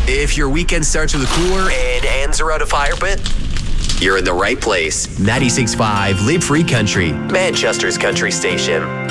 If your weekend starts with a cooler and ends around a fire pit, you're in the right place. 96.5 Live Free Country, Manchester's country station.